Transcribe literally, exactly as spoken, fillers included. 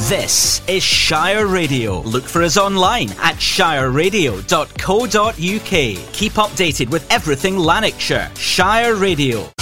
This is Shire Radio. Look for us online at shire radio dot co dot uk. Keep updated with everything Lanarkshire. Shire Radio.